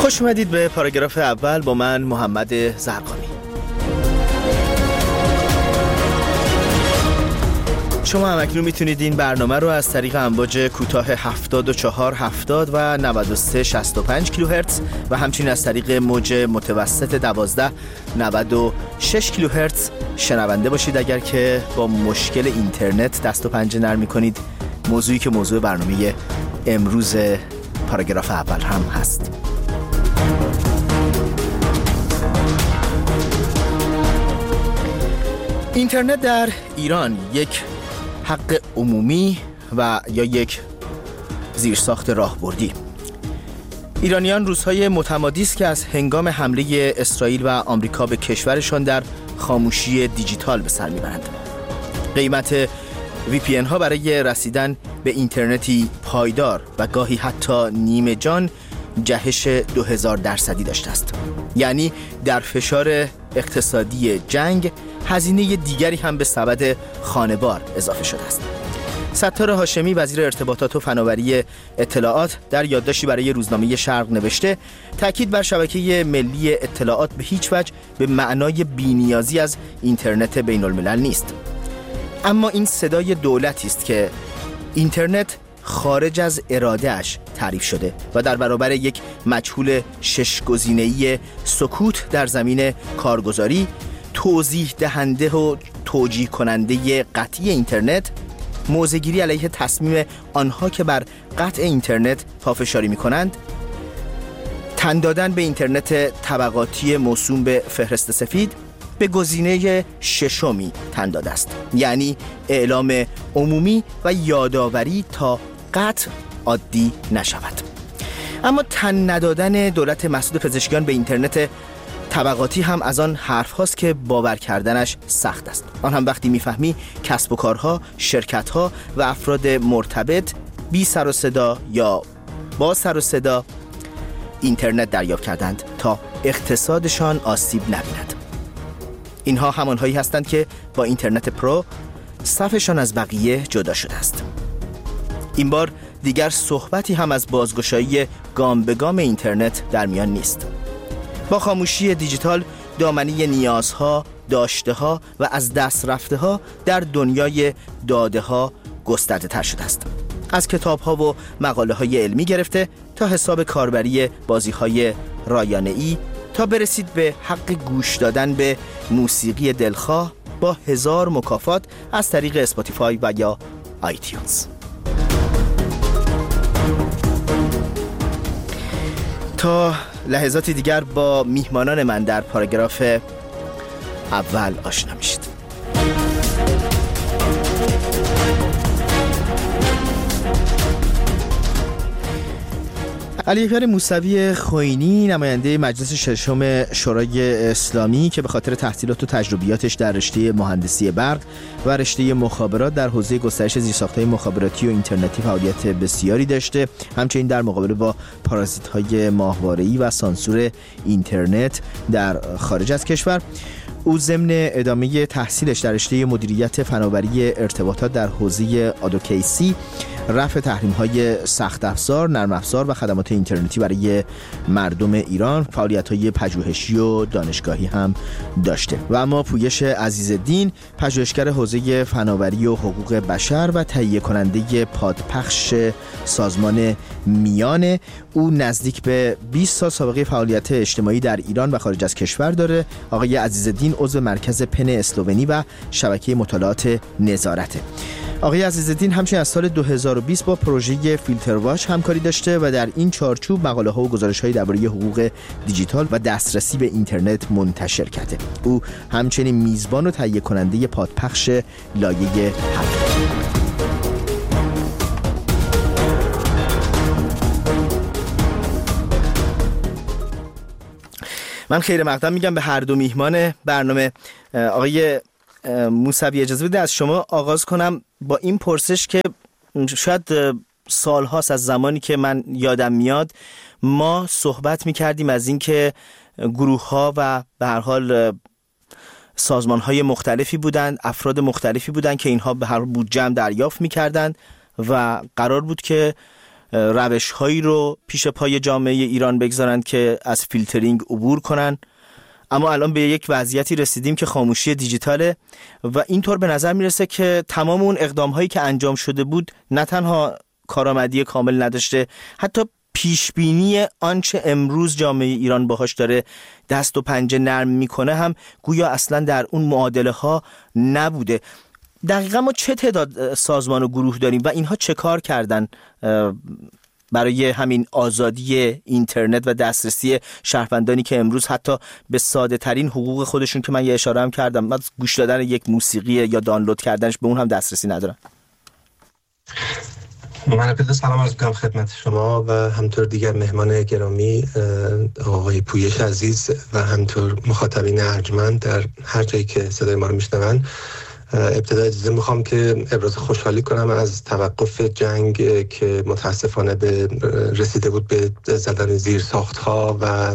خوش اومدید به پاراگراف اول با من محمد زرقانی. شما هم اکنون میتونید این برنامه رو از طریق امواج کوتاه 7470 و 9365 کیلوهرتز و همچنین از طریق موج متوسط 1296 کیلوهرتز شنونده باشید. اگر که با مشکل اینترنت دست و پنجه نرم می‌کنید، موضوعی که موضوع برنامه امروز پاراگراف اول هم هست. اینترنت در ایران یک حق عمومی و یا یک زیرساخت راهبردی. ایرانیان روزهای متمادی است که از هنگام حمله اسرائیل و آمریکا به کشورشان در خاموشی دیجیتال به سر میبرند. قیمت VPN ها برای رسیدن به اینترنتی پایدار و گاهی حتی نیمه جان جهش 2000% داشته است. یعنی در فشار اقتصادی جنگ هزینه دیگری هم به سبد خانوار اضافه شده است. ستار هاشمی وزیر ارتباطات و فناوری اطلاعات در یادداشتی برای روزنامه شرق نوشته تاکید بر شبکه ملی اطلاعات به هیچ وجه به معنای بی‌نیازی از اینترنت بین الملل نیست. اما این صدای دولتی است که اینترنت خارج از اراده‌اش تعریف شده و در برابر یک مجهول 6 گزینه‌ای سکوت در زمین کارگزاری، توضیح دهنده و توجیه کننده قطعی اینترنت، موضع‌گیری علیه تصمیم آنها که بر قطع اینترنت پافشاری می‌کنند، تن دادن به اینترنت طبقاتی موسوم به فهرست سفید، به گزینه ششمی تن داده است، یعنی اعلام عمومی و یادآوری تا قطع عادی نشود. اما تن ندادن دولت مسعود پزشکیان به اینترنت طبقاتی هم از آن حرف هاست که باور کردنش سخت است. آن هم وقتی میفهمی کسب و کارها، شرکتها و افراد مرتبط بی سر و صدا یا با سر و صدا اینترنت دریافت کردند تا اقتصادشان آسیب نبیند. اینها همانهایی هستند که با اینترنت پرو صفشان از بقیه جدا شده است. این بار دیگر صحبتی هم از بازگشایی گام به گام اینترنت در میان نیست. با خاموشی دیجیتال دامنه نیازها، داشته‌ها و از دست رفته‌ها در دنیای داده‌ها گسترده تر شده است. از کتاب‌ها و مقاله‌های علمی گرفته تا حساب کاربری بازی‌های رایانه‌ای تا برسید به حق گوش دادن به موسیقی دلخواه با 1000 مکافات از طریق اسپاتیفای و یا آیتیونز. تا لحظاتی دیگر با میهمانان من در پاراگراف اول آشنا میشید. علی اکبر موسوی خوئینی، نماینده مجلس ششم شورای اسلامی که به خاطر تحصیلات و تجربیاتش در رشته مهندسی برق و رشته مخابرات در حوزه گسترش زیرساخت‌های مخابراتی و اینترنتی فعالیت بسیاری داشته، همچنین در مقابله با پارازیت‌های ماهواره‌ای و سانسور اینترنت در خارج از کشور، او ضمن ادامه تحصیلش در رشته مدیریت فناوری ارتباطات در حوزه آدوکیسی، رفع تحریم‌های سخت افزار، نرم افزار و خدمات اینترنتی برای مردم ایران، فعالیت‌های پژوهشی و دانشگاهی هم داشته. و اما پویش عزیزالدین، پژوهشگر حوزه فناوری و حقوق بشر و تهیه کننده پادپخش سازمان میانه، او نزدیک به 20 سال سابقه فعالیت اجتماعی در ایران و خارج از کشور داره. آقای عزیزالدین عضو مرکز پن اسلوونی و شبکه مطالعات نظارته. آقای عزیزالدین همچنین از سال 2020 با پروژه فیلتر واچ همکاری داشته و در این چارچوب مقاله‌ها و گزارش‌های درباره حقوق دیجیتال و دسترسی به اینترنت منتشر کرده. او همچنین میزبان و تهیه کننده پادپخش لایه 7. من خیر مقدم میگم به هر دو میهمان برنامه. آقای موسوی، اجازه بده از شما آغاز کنم با این پرسش که شاید سال هاست از زمانی که من یادم میاد ما صحبت میکردیم از این که گروه ها و به هر حال سازمان های مختلفی بودند، افراد مختلفی بودند که اینها به هر بودجه دریافت میکردند و قرار بود که روش‌هایی رو پیش پای جامعه ایران بگذارن که از فیلترینگ عبور کنن. اما الان به یک وضعیتی رسیدیم که خاموشی دیجیتاله و اینطور به نظر میرسه که تمام اون اقدام‌هایی که انجام شده بود نه تنها کارآمدی کامل نداشته، حتی پیشبینی آنچه امروز جامعه ایران باهاش داره دست و پنجه نرم میکنه هم گویا اصلا در اون معادله ها نبوده. دقیقا ما چه تعداد سازمان و گروه داریم و اینها چه کار کردن برای همین آزادی اینترنت و دسترسی شهروندانی که امروز حتی به ساده ترین حقوق خودشون که من یه اشاره هم کردم، از گوش دادن یک موسیقی یا دانلود کردنش به اون هم دسترسی ندارن؟ من سلام عرض می‌کنم خدمت شما و همطور دیگر مهمان گرامی آقای پویش عزیز و همطور مخاطبین ارجمند در هر جایی که صدای ما رو میشنون. ابتدا اجازه میخوام که ابراز خوشحالی کنم از توقف جنگ که متاسفانه رسیده بود به زدن زیرساخت‌ها و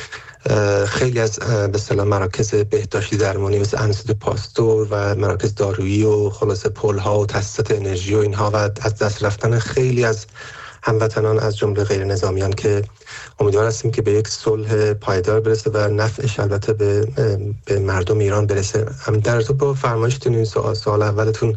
خیلی از به اصطلاح مراکز بهداشتی درمانی مثل انستیتوت پاستور و مراکز دارویی و خلاصه پل‌ها و تاسیسات انرژی و اینها و از دست رفتن خیلی از هموطنان از جمله غیر نظامیان که امیدوار هستیم که به یک صلح پایدار برسه و نفعش البته به مردم ایران برسه. هم در ارتباط با فرمایشتون این سوال اولتون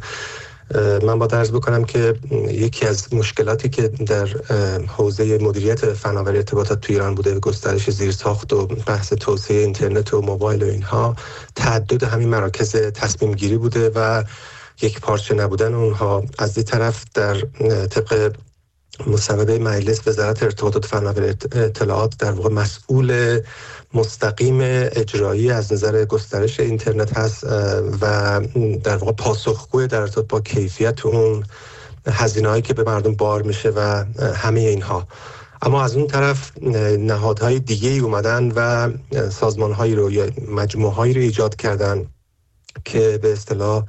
من با عرض بکنم که یکی از مشکلاتی که در حوزه مدیریت فناوری ارتباطات تو ایران بوده، گسترش زیرساخت و بحث توسعه اینترنت و موبایل و اینها، تعدد همین مراکز تصمیم گیری بوده و یک پارچه نبودن اونها. از این طرف در طبق مصوبه مجلس وزارت ارتباطات فناوری اطلاعات در واقع مسئول مستقیم اجرایی از نظر گسترش اینترنت هست و در واقع پاسخگوی در ارتباط با کیفیت اون هزینه‌هایی که به مردم بار میشه و همه اینها. اما از اون طرف نهادهای دیگه‌ای اومدن و سازمان‌هایی رو یا مجموعه‌هایی رو ایجاد کردن که به اصطلاح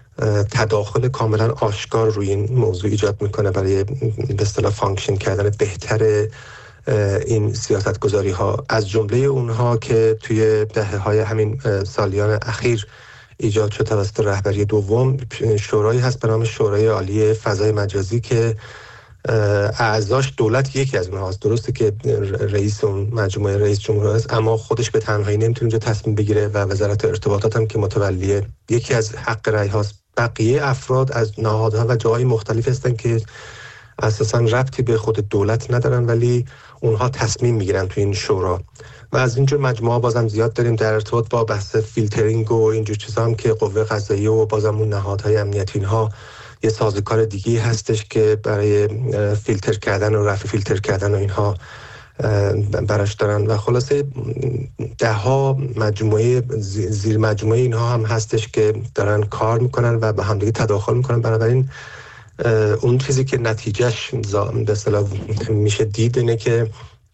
تداخل کاملا آشکار روی این موضوع ایجاد میکنه برای به اصطلاح فانکشن کردن بهتر این سیاست گذاری ها. از جمله اونها که توی دهه‌های همین سالیان اخیر ایجاد شد توسط رهبری دوم، شورایی هست به نام شورای عالی فضای مجازی که اعضاش دولت یکی از اونها است. درسته که رئیس اون مجموعه رئیس جمهور است، اما خودش به تنهایی نمیتونه اونجا تصمیم بگیره و وزارت ارتباطات هم که متولیه یکی از حق رأی هاست. بقیه افراد از نهادها و جاهای مختلف هستن که اساساً ربطی به خود دولت ندارن ولی اونها تصمیم میگیرن تو این شورا. و از اینجور مجموعه بازم زیاد داریم در ارتباط با بحث فیلترینگ و اینجور چیزا هم که قوه قضاییه و بازم اون نهادهای امنیتی اینها یه سازوکار دیگه هستش که برای فیلتر کردن و رفع فیلتر کردن و اینها براش دارن و خلاصه ده ها مجموعه زیر مجموعه اینها هم هستش که دارن کار میکنن و به هم دیگه تداخل میکنن. بنابراین اون چیزی که نتیجهش به اصطلاح میشه دید اینه که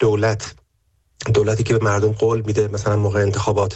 دولتی که به مردم قول میده مثلا موقع انتخابات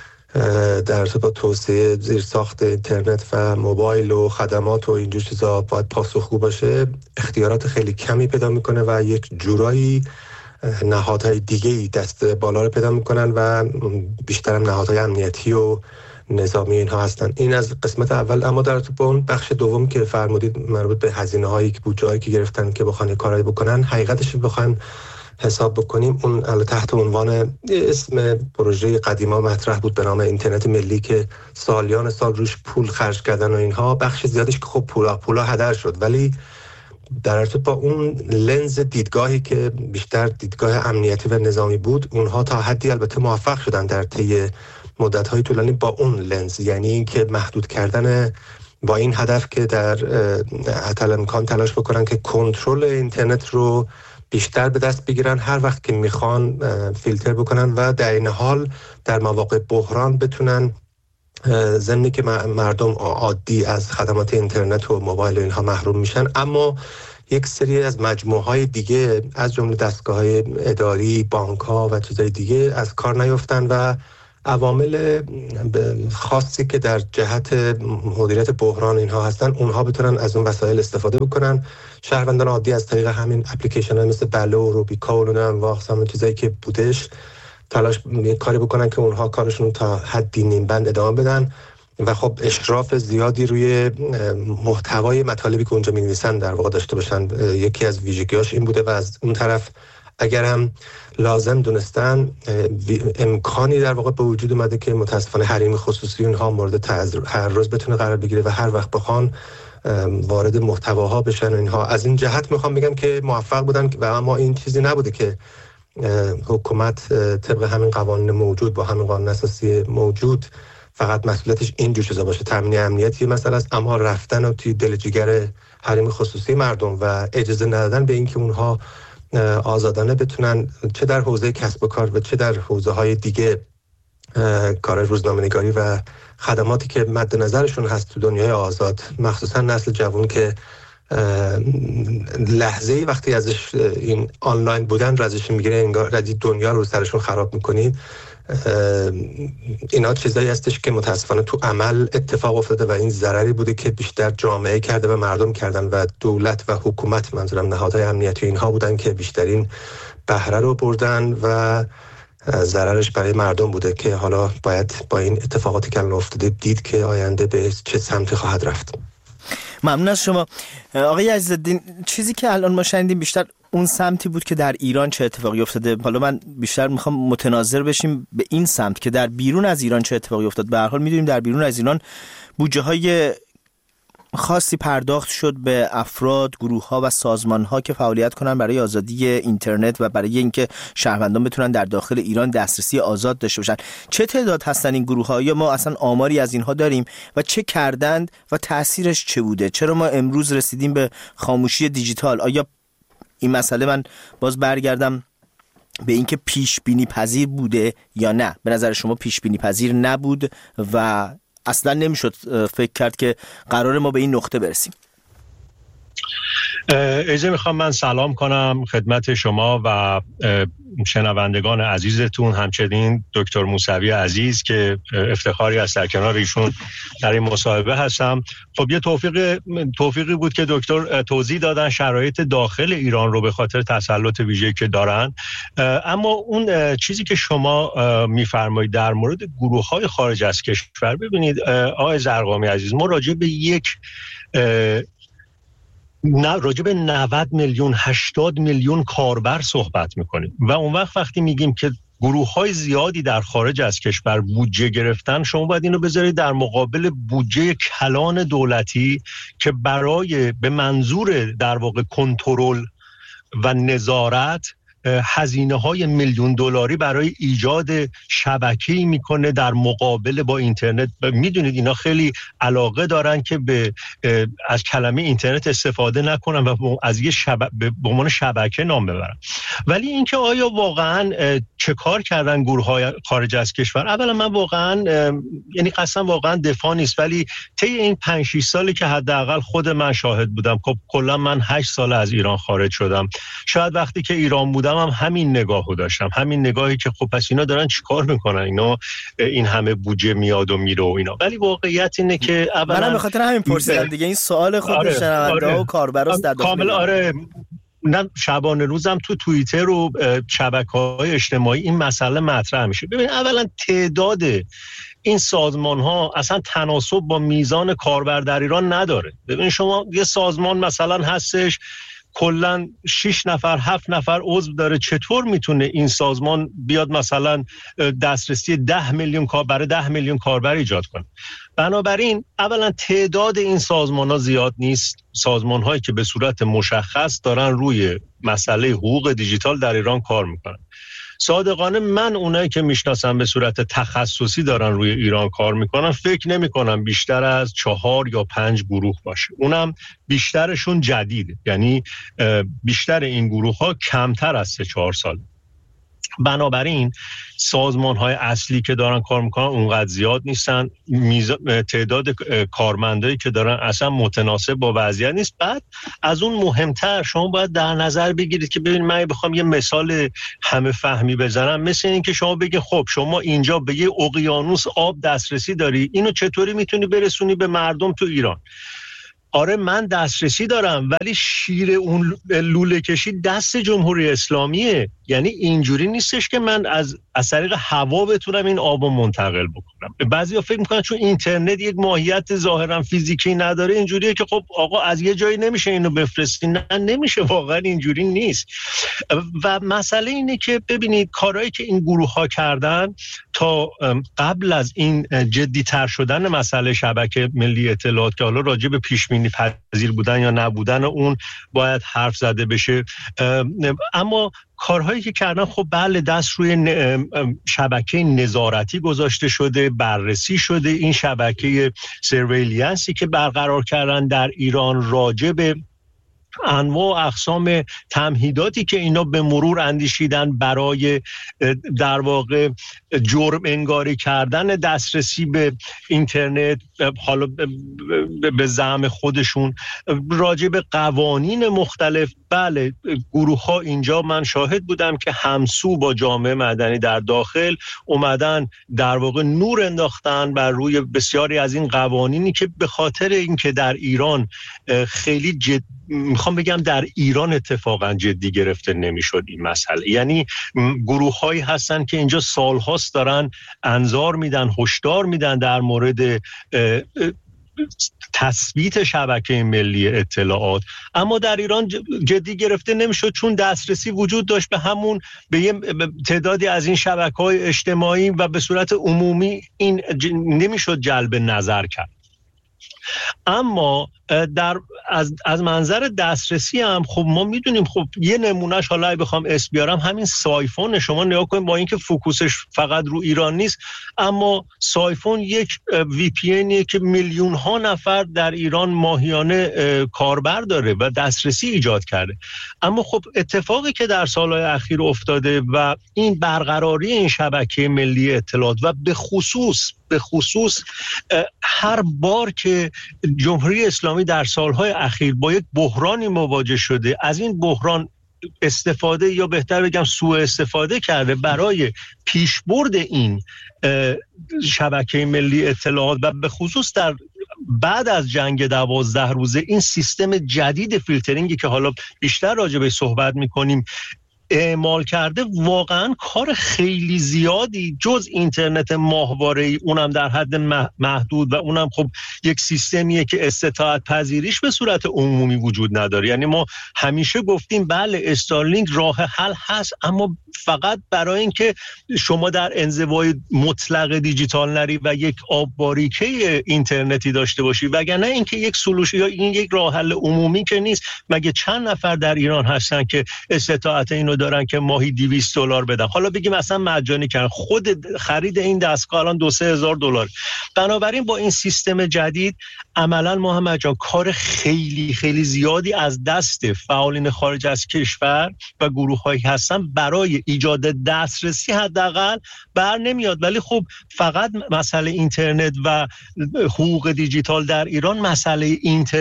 در ارتباط با توسعه زیرساخت اینترنت و موبایل و خدمات و اینجور چیزا باید پاسخگو باشه، اختیارات خیلی کمی پیدا میکنه و یک جورایی نهادهای دیگه‌ای دست بالا رو پیدا میکنن و بیشتر هم نهادهای امنیتی و نظامی اینها هستن. این از قسمت اول. اما در تو اون بخش دوم که فرمودید مربوط به هزینه‌هایی که بودجه‌ای که گرفتن که بخوان کارایی بکنن، حقیقتش بخوام حساب بکنیم اون تحت عنوان اسم پروژه قدیما مطرح بود به نام اینترنت ملی که سالیان سال روش پول خرج کردن و اینها، بخش زیادش که خب پولا هدر شد، ولی در ارتباط با اون لنز دیدگاهی که بیشتر دیدگاه امنیتی و نظامی بود، اونها تا حدی البته موفق شدن در طی مدت‌های طولانی با اون لنز، یعنی اینکه محدود کردن با این هدف که در حتی امکان تلاش بکنن که کنترل اینترنت رو بیشتر به دست بگیرن، هر وقت که میخوان فیلتر بکنن و در این حال در مواقع بحران بتونن ضمنی که مردم عادی از خدمات اینترنت و موبایل و اینها محروم میشن، اما یک سری از مجموعهای دیگه از جمله دستگاه‌های اداری، بانک‌ها و چیزهای دیگه از کار نیفتن و عوامل خاصی که در جهت مدیریت بحران اینها هستن اونها بتونن از اون وسایل استفاده بکنن. شهروندان عادی از طریق همین اپلیکیشن‌ها مثل بلو و روبیکا و واقعا چیزایی که بودش تلاش کاری بکنن که اونها کارشون تا حدی نیم بند ادامه بدن. و خب اشراف زیادی روی محتوای مطالبی که اونجا می‌نویسن در واقع داشته باشن. یکی از ویژگی‌هاش این بوده و از اون طرف اگر هم لازم دونستن امکانی در واقع به وجود اومده که متاسفانه حریم خصوصی اونها مورد تعرض بتونه قرار بگیره و هر وقت بخوان وارد محتواها بشن و اینها. از این جهت میخوام بگم که موفق بودن و اما این چیزی نبوده که حکومت طبق همین قوانین موجود با همین قانون اساسی موجود فقط مسئولیتش این جور چیزا باشه. تامین امنیتی مثلا است، اما رفتن و توی دل جگر حریم خصوصی مردم و اجازه ندادن به اینکه اونها آزادانه بتونن چه در حوزه کسب و کار و چه در حوزه‌های دیگه کار روزنامه‌نگاری و خدماتی که مد نظرشون هست تو دنیای آزاد، مخصوصا نسل جوان که لحظه‌ای وقتی ازش این آنلاین بودن رازش میگیره انگار ردی دنیا رو سرشون خراب میکنید. اینا چیزایی هستش که متاسفانه تو عمل اتفاق افتاده و این ضرری بوده که بیشتر جامعه کرده و مردم کردن و دولت و حکومت، منظورم نهادهای امنیتی اینها بودن که بیشترین بهره رو بردن و ضررش برای مردم بوده که حالا باید با این اتفاقاتی که الان افتاده دید که آینده به چه سمتی خواهد رفت. ممنون از شما آقای عزیزالدین. چیزی که الان ما شنیدیم بیشتر اون سمتی بود که در ایران چه اتفاقی افتاده. حالا من بیشتر میخوام متناظر بشیم به این سمت که در بیرون از ایران چه اتفاقی افتاد. به هر حال میدونیم در بیرون از ایران بودجه های خاصی پرداخت شد به افراد، گروه‌ها و سازمان‌ها که فعالیت کنن برای آزادی اینترنت و برای اینکه شهروندان بتونن در داخل ایران دسترسی آزاد داشته باشن. چه تعداد هستن این گروه‌ها؟ یا ما اصلا آماری از اینها داریم و چه کردند و تأثیرش چه بوده؟ چرا ما امروز رسیدیم به خاموشی دیجیتال؟ آیا این مسئله، من باز برگردم به اینکه پیش بینی پذیر بوده یا نه؟ به نظر شما پیش بینی پذیر نبود و اصلا نمیشد فکر کرد که قرار ما به این نقطه برسیم؟ اجازه میخوام من سلام کنم خدمت شما و شنوندگان عزیزتون، همچنین دکتر موسوی عزیز که افتخاری است در کنار ایشون در این مصاحبه هستم. خب یه توفیقی بود که دکتر توضیح دادن شرایط داخل ایران رو به خاطر تسلط ویژه‌ای که دارن. اما اون چیزی که شما میفرمایید در مورد گروه‌های خارج از کشور، ببینید آقای زرقامی عزیز، ما راجع به 90 میلیون 80 میلیون کاربر صحبت میکنیم و اون وقتی میگیم که گروه‌های زیادی در خارج از کشور بودجه گرفتن، شما باید اینو بذارید در مقابل بودجه کلان دولتی که برای به منظور در واقع کنترل و نظارت هزینه‌های میلیون دلاری برای ایجاد شبکه‌ای میکنه در مقابل با اینترنت. میدونید اینا خیلی علاقه دارن که از کلمه اینترنت استفاده نکنن و از یه به عنوان شبکه نام ببرن. ولی اینکه آیا واقعا چه کار کردن گروه‌های خارج از کشور؟ اولا من واقعا یعنی قسم واقعا دفاع نیست، ولی طی این 5-6 سالی که حداقل خود من شاهد بودم، خب کلا من 8 سال از ایران خارج شدم، شاید وقتی که ایران بودم هم همین نگاهو داشتم، همین نگاهی که خب پس اینا دارن چیکار میکنن، اینا این همه بودجه میاد و میره و اینا. ولی واقعیت اینه که اولا من به خاطر همین پرسیدم دیگه، این سوال خود شنونده‌ها و کاربراست در داخل کامل. من شبانه روزم تو توییتر و شبکه‌های اجتماعی این مسئله مطرح میشه. ببین اولا تعداد این سازمان ها اصلا تناسب با میزان کاربر در ایران نداره. ببین شما یه سازمان مثلا هستش کلن 6 نفر 7 نفر عضو داره، چطور میتونه این سازمان بیاد مثلا دسترسی 10 میلیون برای 10 میلیون کاربر ایجاد کنه؟ بنابراین اولا تعداد این سازمان ها زیاد نیست، سازمان هایی که به صورت مشخص دارن روی مسئله حقوق دیجیتال در ایران کار میکنن. صادقانه من اونایی که میشناسم به صورت تخصصی دارن روی ایران کار میکنن، فکر نمی کنم بیشتر از 4 یا 5 گروه باشه، اونم بیشترشون جدیده، یعنی بیشتر این گروه ها کمتر از 3-4 سال. بنابراین سازمان های اصلی که دارن کار میکنن اونقدر زیاد نیستن، تعداد کارمندایی که دارن اصلا متناسب با وضعیت نیست. بعد از اون مهمتر شما باید در نظر بگیرید که ببین من بخوام یه مثال همه فهمی بزنم، مثل این که شما بگید خب شما اینجا به یه اقیانوس آب دسترسی داری، اینو چطوری میتونی برسونی به مردم تو ایران؟ آره من دسترسی دارم، ولی شیر اون لوله کشی دست جمهوری اسلامیه. یعنی اینجوری نیستش که من از طریق هوا بتونم این آبو منتقل بکنم. بعضیا فکر میکنن چون اینترنت یک ماهیت ظاهرا فیزیکی نداره اینجوریه که خب آقا از یه جایی نمیشه اینو بفرستی. نه نمیشه، واقعا اینجوری نیست. و مسئله اینه که ببینید کارهایی که این گروه ها کردن تا قبل از این جدی تر شدن مسئله شبکه ملی اطلاعات که حالا راجع به پیش بینی پذیر بودن یا نبودن اون باید حرف زده بشه، اما کارهایی که کردن خب بله دست روی شبکه نظارتی گذاشته شده، بررسی شده. این شبکه سرویلینسی که برقرار کردن در ایران راجع به انواع و اقسام تمهیداتی که اینا به مرور اندیشیدن برای در واقع جرم انگاری کردن دسترسی به اینترنت، حالا به زعم خودشون راجع به قوانین مختلف. بله گروه ها اینجا من شاهد بودم که همسو با جامعه مدنی در داخل اومدن در واقع نور انداختن بر روی بسیاری از این قوانینی که به خاطر اینکه در ایران خیلی میخوام بگم در ایران اتفاقا جدی گرفته نمیشد این مسئله. یعنی گروه هایی هستن که اینجا سالهاست دارن انذار میدن، هشدار میدن در مورد تثبیت شبکه ملی اطلاعات، اما در ایران جدی گرفته نمیشد چون دسترسی وجود داشت به همون به یه تعدادی از این شبکه‌های اجتماعی و به صورت عمومی این نمیشد جلب نظر کرد. اما از منظر دسترسی هم خب ما میدونیم، خب یه نمونهش حالا اگه بخوام اسم بیارم همین سایفون شما نگاه کنید، با اینکه فوکوسش فقط رو ایران نیست اما سایفون یک وی پی اینیه که میلیون ها نفر در ایران ماهیانه کاربر داره و دسترسی ایجاد کرده. اما خب اتفاقی که در سالهای اخیر افتاده و این برقراری این شبکه ملی اطلاعات و به خصوص هر بار که جمهوری اسلامی در سالهای اخیر با یک بحرانی مواجه شده، از این بحران استفاده یا بهتر بگم سوء استفاده کرده برای پیشبرد این شبکه ملی اطلاعات و به خصوص در بعد از جنگ 12 روزه این سیستم جدید فیلترینگی که حالا بیشتر راجع بهش صحبت می‌کنیم اعمال کرده. واقعا کار خیلی زیادی جز اینترنت ماهواره‌ای، اونم در حد محدود و اونم خب یک سیستمیه که استطاعت پذیریش به صورت عمومی وجود نداره. یعنی ما همیشه گفتیم بله استارلینک راه حل هست، اما فقط برای اینکه شما در انزوای مطلق دیجیتال نری و یک آب‌باریکه اینترنتی داشته باشی، وگرنه اینکه یک سولوشن یا این یک راه حل عمومی که نیست. مگه چند نفر در ایران هستن که استطاعت اینو دارن که ماهی $200 بدن؟ حالا بگیم اصلا مجانی کردن، خود خرید این دستگاه الان $2,000-3,000. بنابراین با این سیستم جدید عملا محمد جان کار خیلی خیلی زیادی از دست فعالین خارج از کشور و گروه‌هایی هستن برای ایجاد دسترسی حداقل بر نمیاد. ولی خب فقط مسئله اینترنت و حقوق دیجیتال در ایران مسئله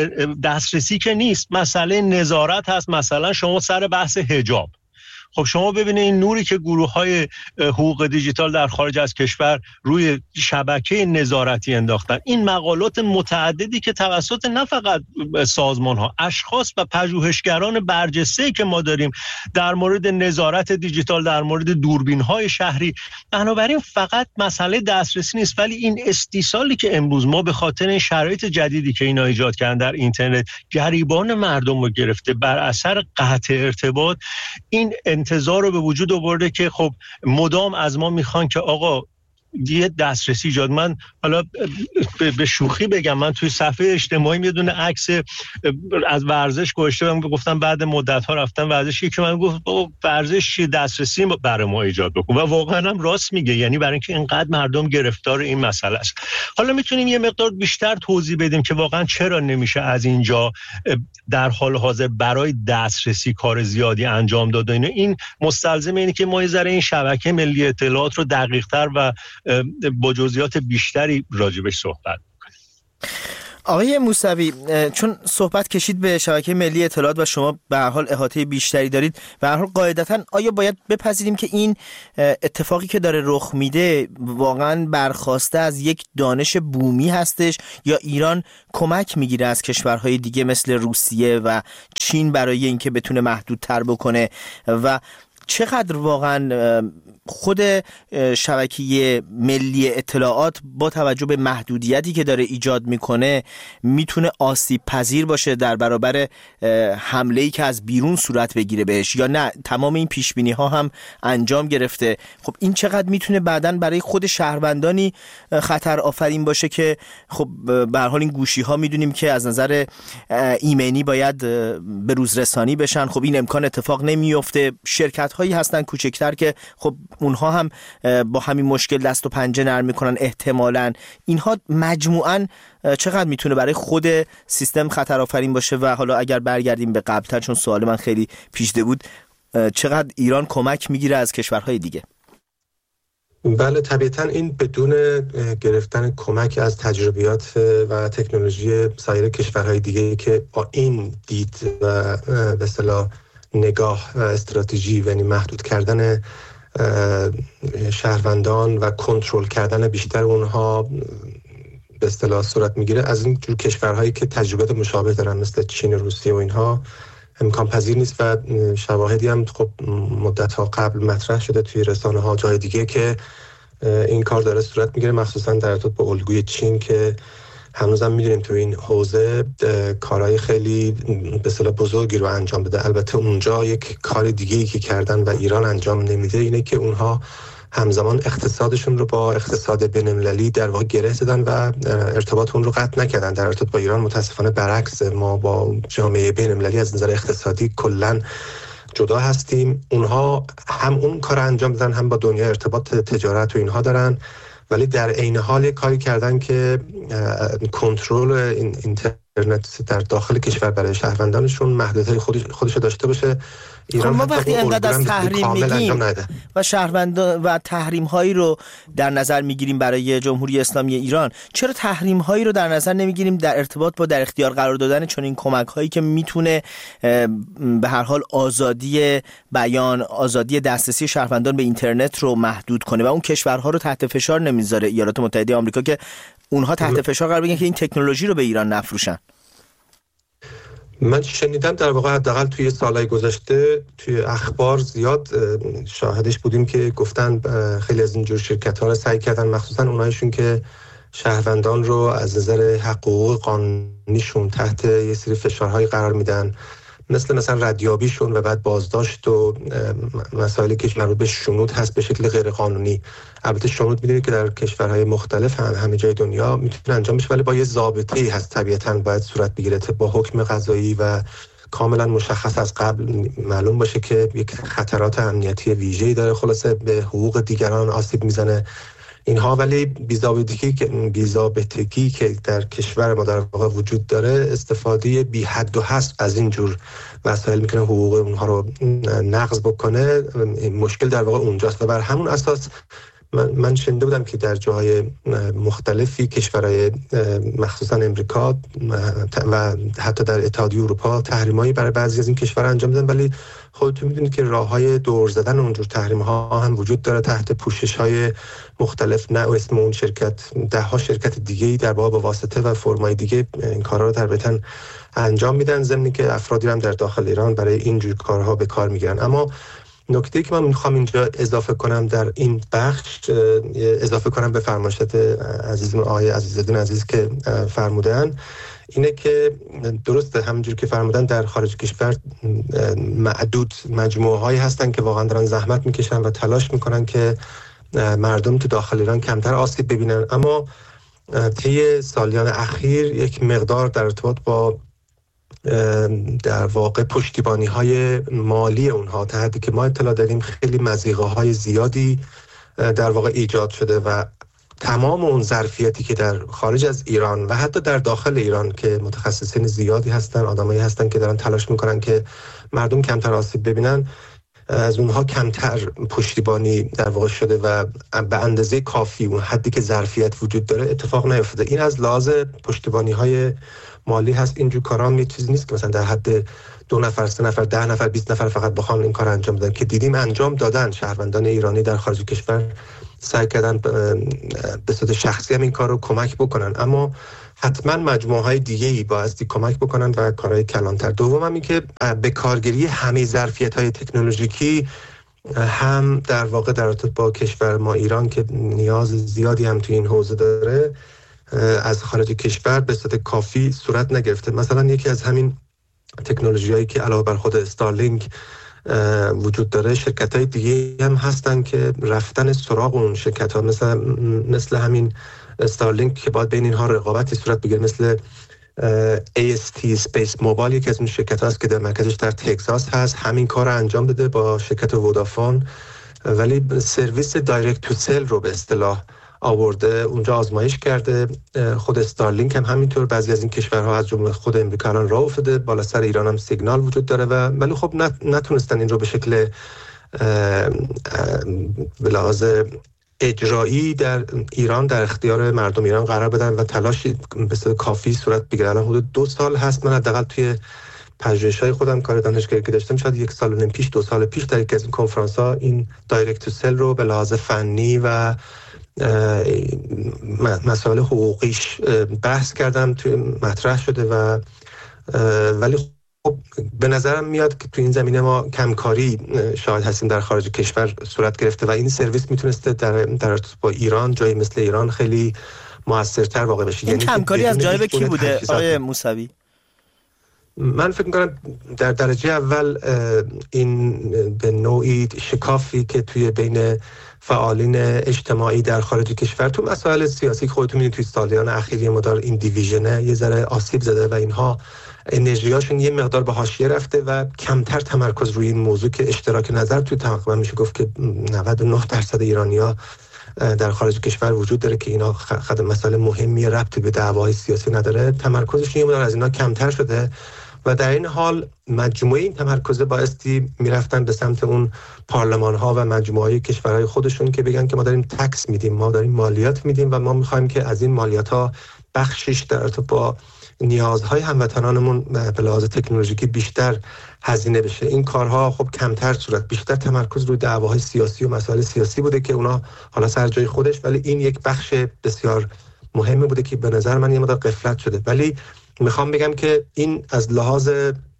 دسترسی که نیست، مسئله نظارت هست. مثلا شما سر بحث حجاب، خب شما ببینید این نوری که گروه‌های حقوق دیجیتال در خارج از کشور روی شبکه نظارتی انداختن، این مقالات متعددی که توسط نه فقط سازمان‌ها، اشخاص و پژوهشگران برجسته که ما داریم در مورد نظارت دیجیتال، در مورد دوربین‌های شهری. بنابراین فقط مسئله دسترسی نیست، ولی این استیصالی که امروز ما به خاطر این شرایط جدیدی که اینا ایجاد کردن در اینترنت گریبان مردم رو گرفته بر اثر قطع ارتباط، این انتظار رو به وجود آورده که خب مدام از ما میخوان که آقا یه دسترسی ایجاد. من حالا به شوخی بگم، من توی صفحه اجتماعی یه دونه عکس از ورزش گذاشتم، گفتم بعد مدت ها رفتم ورزشی که من گفت ورزش دسترسی برای ما ایجاد بکن و واقعا هم راست میگه. یعنی برای اینکه اینقدر مردم گرفتار این مسئله است. حالا میتونیم یه مقدار بیشتر توضیح بدیم که واقعا چرا نمیشه از اینجا در حال حاضر برای دسترسی کار زیادی انجام داد. این مستلزم اینه که ما یه ذره این شبکه ملی اطلاعات رو دقیق‌تر و با جزئیات بیشتری راجبش صحبت می‌کنیم. آقای موسوی، چون صحبت کشید به شبکه ملی اطلاعات و شما به هر حال احاطه بیشتری دارید، به هر حال قاعدتاً آیا باید بپذیریم که این اتفاقی که داره رخ میده واقعاً برخواسته از یک دانش بومی هستش یا ایران کمک میگیره از کشورهای دیگه مثل روسیه و چین برای اینکه بتونه محدودتر بکنه؟ و چقدر واقعا خود شبکه ملی اطلاعات با توجه به محدودیتی که داره ایجاد میکنه میتونه آسیب پذیر باشه در برابر حمله‌ای که از بیرون صورت بگیره بهش، یا نه تمام این پیشبینی ها هم انجام گرفته؟ خب این چقدر میتونه بعداً برای خود شهروندانی خطر آفرین باشه که خب به هر حال این گوشی ها میدونیم که از نظر ایمنی باید به روز رسانی بشن. خب این امکان اتفاق نمیفته. شرکت هایی هستن کوچکتر که خب اونها هم با همین مشکل دست و پنجه نرم میکنن. احتمالاً اینها مجموعاً چقدر میتونه برای خود سیستم خطر آفرین باشه؟ و حالا اگر برگردیم به قبلتر، چون سوال من خیلی پیچیده بود، چقدر ایران کمک میگیره از کشورهای دیگه؟ بله طبیعتا این بدون گرفتن کمک از تجربیات و تکنولوژی سایر کشورهای دیگه که با این دید و به اصطلاح نگاه و استراتژی یعنی محدود کردن شهروندان و کنترل کردن بیشتر اونها به اصطلاح صورت میگیره، از این جور کشورهایی که تجربیات مشابه دارن مثل چین، روسیه و اینها امکان پذیر نیست. و شواهدی هم خب مدت‌ها قبل مطرح شده توی رسانه‌ها جای دیگه که این کار داره صورت میگیره، مخصوصا در ارتباط با الگوی چین که هنوزم می‌دونیم تو این حوزه کارهای خیلی به اصطلاح بزرگی رو انجام بده. البته اونجا یک کار دیگه‌ای که کردن و ایران انجام نمیده اینه که اونها همزمان اقتصادشون رو با اقتصاد بین‌المللی در واقع گره زدن و ارتباط اون رو قطع نکردن. در ارتباط با ایران متاسفانه برعکس، ما با جامعه بین‌المللی از نظر اقتصادی کلاً جدا هستیم. اونها هم اون کار انجام دادن، هم با دنیا ارتباط تجارت و اینها دارن، ولی در عین حال کاری کردن که کنترل اینترنت در داخل کشور برای شهروندانشون محدودیت خودش داشته باشه. ایران ما وقتی انقدر از تحریم میگیم و شهروندان و تحریم هایی رو در نظر میگیریم برای جمهوری اسلامی ایران، چرا تحریم هایی رو در نظر نمیگیریم در ارتباط با در اختیار قرار دادن چون این کمک هایی که میتونه به هر حال آزادی بیان، آزادی دسترسی شهروندان به اینترنت رو محدود کنه و اون کشورها رو تحت فشار نمیذاره، ایالات متحده آمریکا، که اونها تحت فشار قرار بگیرن که این تکنولوژی رو به ایران نفروشن؟ من شنیدم در واقع حداقل توی سالهای گذشته توی اخبار زیاد شاهدش بودیم که گفتن خیلی از اینجور شرکت‌ها رو سعی کردن، مخصوصا اونایشون که شهروندان رو از نظر حقوق قانونیشون تحت یه سری فشارهای قرار میدن، مثلا ردیابیشون و بعد بازداشت و مسائلی که مربوط به شنود هست به شکل غیر قانونی. البته شنود میدونید که در کشورهای مختلف همه جای دنیا میتونه انجام بشه، ولی با یه ضابطه‌ای هست، طبیعتاً باید صورت بگیره با حکم قضایی و کاملا مشخص از قبل معلوم باشه که یک خطرات امنیتی ویژه‌ای داره، خلاصه به حقوق دیگران آسیب میزنه اینها. ولی بی‌ضابطگی که در کشور ما در واقع وجود داره، استفاده بی حد و حصر از این جور مسائل میتونه حقوق اونها رو نقض بکنه. مشکل در واقع اونجاست و بر همون اساس من شنیده بودم که در جاهای مختلفی کشورهای مخصوصا امریکا و حتی در اتحادیه اروپا تحریمایی برای بعضی از این کشورها انجام دادن، ولی خودتون میدونید که راههای دور زدن اونجور تحریم‌ها هم وجود داره تحت پوشش‌های مختلف. نه اسم اون شرکت، ده‌ها شرکت دیگه‌ای در واقع با واسطه و فرمای دیگه این کارها رو طبیعتاً انجام میدن، ضمن که افرادی هم در داخل ایران برای اینجور کارها به کار میگیرن. اما نکته‌ای که من میخوام اینجا اضافه کنم در این بخش، اضافه کنم به فرمایشات عزیزم آقای عزیزالدین عزیز که فرمودن، اینه که درسته همونجور که فرمودن در خارج کشور معدود مجموعه‌هایی هستن که واقعا دارن زحمت میکشن و تلاش میکنن که مردم تو داخل ایران کمتر آسیب ببینن، اما طی سالیان اخیر یک مقدار در ارتباط با در واقع پشتیبانی‌های مالی اونها تا حدی که ما اطلاع داریم خیلی مضیقه‌های زیادی در واقع ایجاد شده و تمام اون ظرفیتی که در خارج از ایران و حتی در داخل ایران که متخصصین زیادی هستن، آدمایی هستن که دارن تلاش میکنن که مردم کمتر آسیب ببینن، از اونها کمتر پشتیبانی در واقع شده و به اندازه کافی اون حدی که ظرفیت وجود داره اتفاق نیفتاده. این از لحاظ پشتیبانی‌های مالی هست. اینجور کارا یه چیز نیست که مثلا در حد 2 نفر، 3 نفر، 10 نفر، 20 نفر فقط بخوان این کار انجام بدن، که دیدیم انجام دادن. شهروندان ایرانی در خارج کشور سعی کردن به صورت شخصی هم این کار رو کمک بکنن، اما حتما مجموعه‌های دیگه‌ای بایستی کمک بکنن و کارهای کلانتر. دوم هم این که به کارگیری همه ظرفیت‌های تکنولوژیکی هم در واقع در ارتباط با کشور ما ایران که نیاز زیادی هم توی این حوزه داره از خارج کشور به صورت کافی صورت نگرفته. مثلا یکی از همین تکنولوژی‌هایی که علاوه بر خود استارلینک وجود داره، شرکت‌های دیگه هم هستن که رفتن سراغ اون شرکت‌ها مثل همین استارلینک که باید بین اینها رقابتی صورت بگیره، مثل AST Space Mobile یکی از اون شرکت هست که در مرکزش در تگزاس هست، همین کار رو انجام داده با شرکت ودافون، ولی سرویس دایرکت تو سل رو به اصطلاح آورده اونجا آزمایش کرده. خود استارلینک هم همینطور بعضی از این کشورها از جمله خود امریکا الان راه افتاده، بالا سر ایران هم سیگنال وجود داره ولی خب نتونستن این رو به شکل به لحاظ اجرایی در ایران در اختیار مردم ایران قرار بدن و تلاشی به صورت کافی صورت بگیره. الان حدود 2 سال هست من حداقل توی پژوهش‌های خودم کار دانشگاهی که داشتم شاید 1 سال و نیم پیش 2 سال پیش در یکی از این کنفرانس‌ها این دایرکت تو سل رو به لحاظ فنی و مسائل حقوقیش بحث کردم، توی مطرح شده و ولی خب به نظرم میاد که تو این زمینه ما کمکاری شاهد هستیم در خارج کشور صورت گرفته و این سرویس میتونسته در با ایران جایی مثل ایران خیلی موثرتر واقع بشه. این کمکاری از جانب کی بوده آقای موسوی؟ من فکر می‌کنم در درجه اول این به نوعی شکافی که توی بین فعالین اجتماعی در خارج کشور تو مسائل سیاسی خودتون می‌بینید توی سالیان اخیر مدار این دیویژنه یه ذره آسیب زده و اینها انرژیاشون یه مقدار به حاشیه رفته و کمتر تمرکز روی این موضوع که اشتراک نظر توی تقریبا میشه گفت که 99% ایرانی‌ها در خارج کشور وجود داره که اینا خود مسائل مهمی ربطی به دعواهای سیاسی نداره، تمرکزشون یه مقدار از اینا کمتر شده و در این حال مجموعه این تمرکز بایستی میرفتن به سمت اون پارلمان ها و مجموعه های کشورهای خودشون که بگن که ما داریم تکس میدیم، ما داریم مالیات میدیم و ما میخوایم که از این مالیات ها بخشش در ارتباط با نیازهای هموطنانمون به لحاظ تکنولوژیکی بیشتر هزینه بشه. این کارها خب کمتر صورت، بیشتر تمرکز روی دعواهای سیاسی و مسائل سیاسی بوده که اونا حالا سر جای خودش، ولی این یک بخش بسیار مهمی بوده که به نظر من یه مقدار غفلت شده. ولی میخوام بگم که این از لحاظ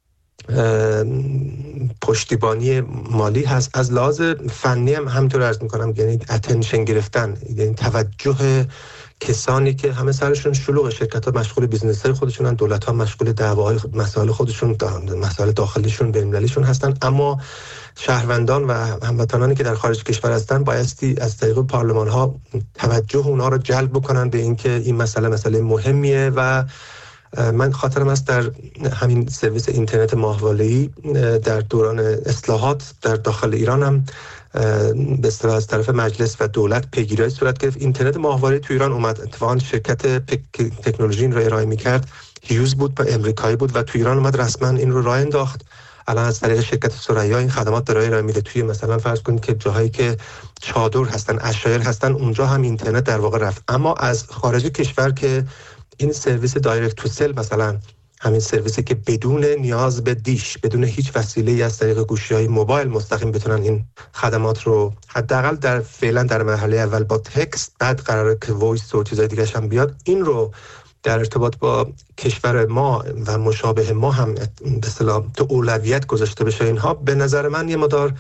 پشتیبانی مالی هست، از لحاظ فنی هم همینطور عرض میکنم، یعنی اتنشن گرفتن، یعنی توجه کسانی که همه سرشون شلوغ، شرکت‌ها مشغول بیزنس‌های خودشونن، دولت‌ها مشغول دعواهای مسائل خودشون، مسائل داخلیشون بین‌المللیشون هستن، اما شهروندان و هموطنانی که در خارج کشور هستن بایستی از طریق پارلمان‌ها توجه اونها رو جلب بکنن به اینکه این مسئله مهمیه. و من خاطرم است در همین سرویس اینترنت ماهواره‌ای در دوران اصلاحات در داخل ایران هم به اصطلاح از طرف مجلس و دولت پیگیری صورت گرفت. اینترنت ماهواره‌ای تو ایران اومد، اتفاقا شرکت تکنولوژی این رو ارائه می‌کرد، هیوز بود و امریکایی بود و تو ایران اومد رسما این رو راه انداخت. الان از طریق شرکت ثریا این خدمات داره ارائه میده. توی مثلا فرض کنید که جاهایی که چادر هستن، عشایر هستن، اونجا هم اینترنت در واقع رفت. اما از خارج کشور که این سرویس دایرکت تو سل، مثلا همین سرویسی که بدون نیاز به دیش، بدون هیچ وسیله‌ای از طریق گوشی‌های موبایل مستقیم بتونن این خدمات رو حداقل فعلا در مرحله اول با تکست، بعد قراره که وایس و چیزای دیگه هم بیاد، این رو در ارتباط با کشور ما و مشابه ما هم به اصطلاح تو اولویت گذاشته بشه. اینها به نظر من یه مقدار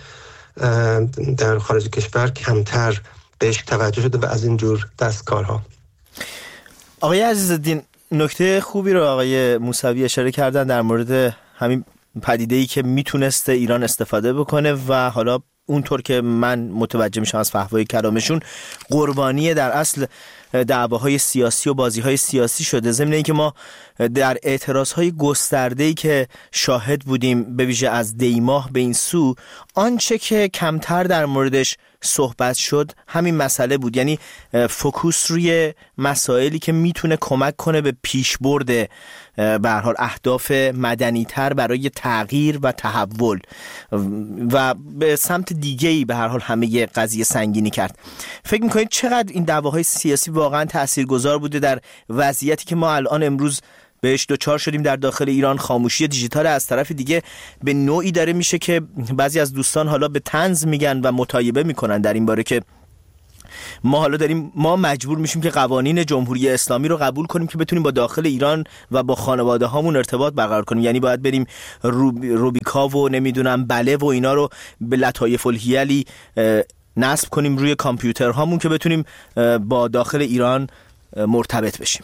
در خارج کشور کمتر بهش توجه شده و از این جور دستکارها. آقای عزیزالدین، نکته خوبی رو آقای موسوی اشاره کردن در مورد همین پدیده‌ای که میتونسته ایران استفاده بکنه و حالا اونطور که من متوجه میشم از فحوای کلامشون قربانی در اصل دعواهای سیاسی و بازیهای سیاسی شده. ضمن اینکه ما در اعتراضهای گسترده‌ای که شاهد بودیم به ویژه از دیماه به این سو، آنچه که کمتر در موردش صحبت شد همین مسئله بود، یعنی فوکوس روی مسائلی که میتونه کمک کنه به پیشبرد به هر حال اهداف مدنی‌تر برای تغییر و تحول و به سمت دیگه‌ای به هر حال همه قضیه سنگینی کرد. فکر می‌کنید چقدر این دعواهای سیاسی واقعا تاثیرگذار بوده در وضعیتی که ما الان امروز بهش دوچار شدیم در داخل ایران؟ خاموشی دیجیتال از طرف دیگه به نوعی داره میشه که بعضی از دوستان حالا به طنز میگن و متایبه میکنن در این باره که ما حالا ما مجبور میشیم که قوانین جمهوری اسلامی رو قبول کنیم که بتونیم با داخل ایران و با خانواده هامون ارتباط برقرار کنیم. یعنی باید بریم روبیکا و نمیدونم بله و اینا رو به لطایف الحیلی نصب کنیم روی کامپیوتر هامون که بتونیم با داخل ایران مرتبط بشیم.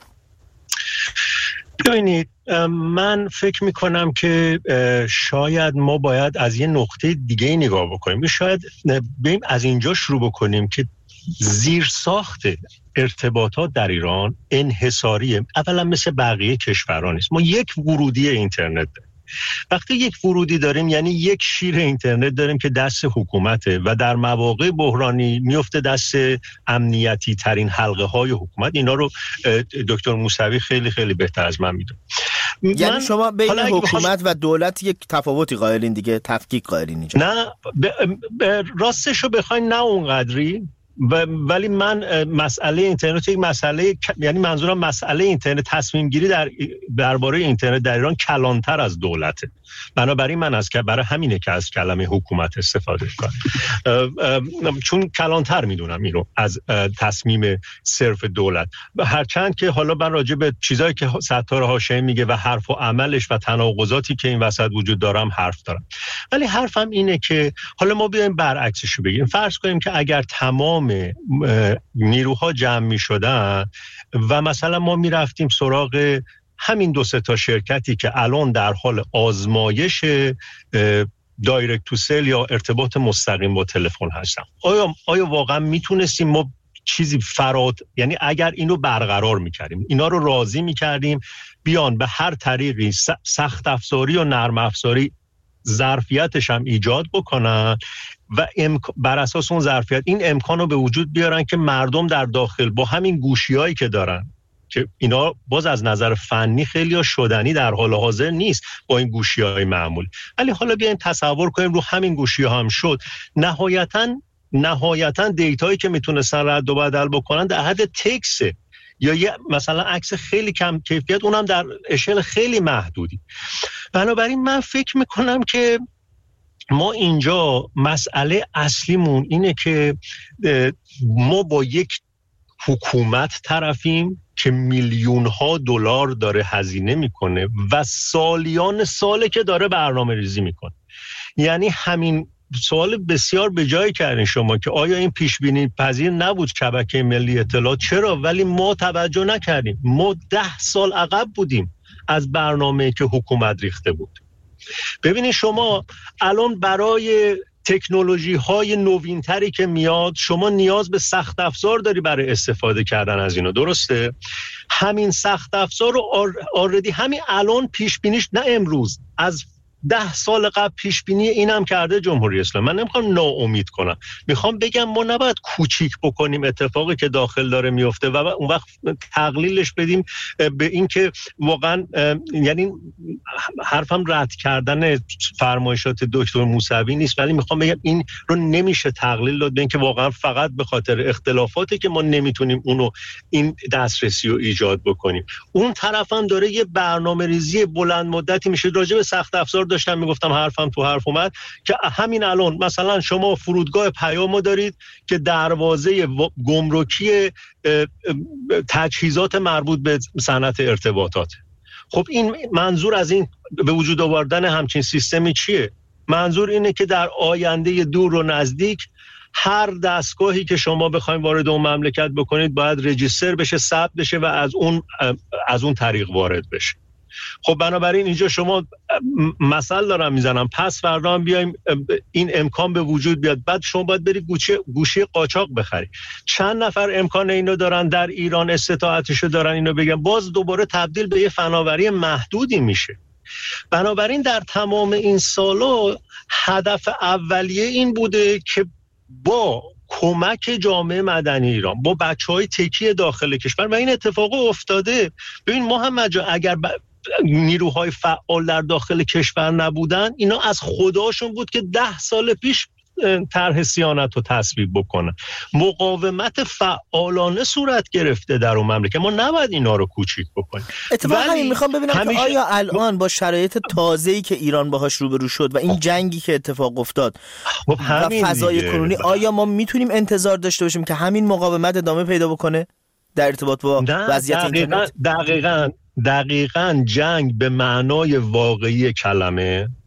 ببینید، من فکر میکنم که شاید ما باید از یه نقطه دیگه نگاه بکنیم. شاید بریم از اینجا شروع بکنیم که زیرساخت ارتباطات در ایران انحصاریه. اولا مثل بقیه کشورها نیست. ما یک ورودی اینترنت داریم. وقتی یک ورودی داریم یعنی یک شیر اینترنت داریم که دست حکومته و در مواقع بحرانی میفته دست امنیتی ترین حلقه های حکومت. اینا رو دکتر موسوی خیلی خیلی بهتر از من میدونه. یعنی شما بین حکومت و دولت یک تفاوتی قائلین دیگه، تفکیک قائلین اینجا؟ نه، راستش رو بخواین نه اونقدری، ولی من مسئله اینترنت یک مسئله، یعنی منظورم مسئله اینترنت، تصمیم گیری درباره اینترنت در ایران کلانتر از دولته. بنابراین من برای همینه که از کلمه حکومت استفاده کنم، چون کلانتر میدونم اینو از تصمیم صرف دولت. هرچند که حالا من راجع به چیزایی که ستاره هاشمی میگه و حرف و عملش و تناقضاتی که این وسط وجود دارم حرف دارم، ولی حرفم اینه که حالا ما بیایم برعکسش رو بگیم. فرض کنیم که اگر تمام نیروها جمع می شدن و مثلا ما می رفتیم سراغ همین 2-3 تا شرکتی که الان در حال آزمایش دایرکت تو سل یا ارتباط مستقیم با تلفن هستن، آیا واقعا میتونستیم ما چیزی یعنی اگر اینو برقرار میکردیم، اینا رو راضی میکردیم بیان به هر طریقی سخت افزاری و نرم افزاری ظرفیتش هم ایجاد بکنن و بر اساس اون ظرفیت این امکان رو به وجود بیارن که مردم در داخل با همین گوشی‌هایی که دارن، که اینا باز از نظر فنی خیلی ها شدنی در حال حاضر نیست با این گوشی‌های معمولی، ولی حالا بیاین تصور کنیم رو همین گوشی‌ها هم شد، نهایتاً دیتایی که میتونستن رد و بدل بکنن در حد تکسه یا یه مثلا عکس خیلی کم کیفیت، اونم در اشل خیلی محدودی. بنابراین من فکر میکنم که ما اینجا مسئله اصلیمون اینه که ما با یک حکومت طرفیم که میلیون‌ها دلار داره هزینه میکنه و سالیان ساله که داره برنامه ریزی میکنه. یعنی همین سوال بسیار به جای کردین شما که آیا این پیش بینی پذیر نبود شبکه ملی اطلاعات؟ چرا؟ ولی ما توجه نکردیم. ما 10 سال عقب بودیم از برنامه‌ای که حکومت ریخته بود. ببینید شما الان برای تکنولوژی های نوینتری که میاد شما نیاز به سخت افزار داری برای استفاده کردن از اینا، درسته؟ همین سخت افزار رو آردی همین الان پیش بینیش، نه امروز، از 10 سال قبل پیش بینی اینم کرده جمهوری اسلامی. من نمیخوام ناامید کنم، میخوام بگم ما نباید کوچیک بکنیم اتفاقی که داخل داره میفته و اون وقت تقلیلش بدیم به این که واقعا، یعنی حرفم رد کردن فرمایشات دکتر موسوی نیست، ولی میخوام بگم این رو نمیشه تقلیل داد به این که واقعا فقط به خاطر اختلافاتی که ما نمیتونیم این دسترسی رو ایجاد بکنیم. اون طرف هم داره یه برنامه‌ریزی بلند مدتی میشه. راجع به سخت افزار داشتم میگفتم، حرفم تو حرف اومد که همین الان مثلا شما فرودگاه پیامو دارید که دروازه گمرکی تجهیزات مربوط به صنعت ارتباطات. خب این منظور از این به وجود آوردن همچین سیستمی چیه؟ منظور اینه که در آینده دور و نزدیک هر دستگاهی که شما بخواید وارد اون مملکت بکنید باید رجیستر بشه، ثبت بشه و از اون طریق وارد بشه. خب بنابراین اینجا شما مثال دارم میزنم، پس فردا هم بیایم این امکان به وجود بیاد، بعد شما باید برید گوشی قاچاق بخرید. چند نفر امکان اینو دارن در ایران، استطاعتشو دارن اینو بگن، باز دوباره تبدیل به یه فناوری محدودی میشه. بنابراین در تمام این سالا هدف اولیه این بوده که با کمک جامعه مدنی ایران، با بچهای تکی داخل کشور، و این اتفاق افتاده. ببین ما هم اگر نیروهای فعال در داخل کشور نبودن، اینا از خداشون بود که 10 سال پیش طرح صیانت رو تصویب بکنن. مقاومت فعالانه صورت گرفته در اون مملکت، ما نباید اینا رو کوچیک بکنیم. اتفاقا میخوام ببینم که آیا الان با شرایط تازه‌ای که ایران باهاش روبرو شد و این جنگی که اتفاق افتاد و فضای کنونی، آیا ما میتونیم انتظار داشته باشیم که همین مقاومت ادامه پیدا بکنه در ارتباط با وضعیت اینترنت؟ دقیقاً جنگ به معنای واقعی کلمه